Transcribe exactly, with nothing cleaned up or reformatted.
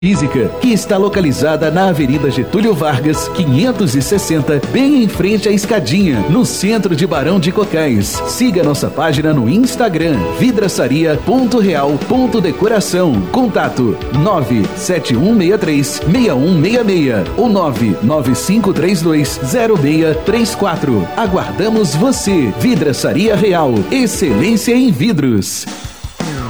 Física, que está localizada na Avenida Getúlio Vargas, quinhentos e sessenta, bem em frente à Escadinha, no centro de Barão de Cocais. Siga nossa página no Instagram, vidraçaria ponto real ponto decoração. Contato nove sete um seis três, seis um seis seis ou nove nove cinco três dois, zero seis três quatro. Aguardamos você. Vidraçaria Real, excelência em vidros.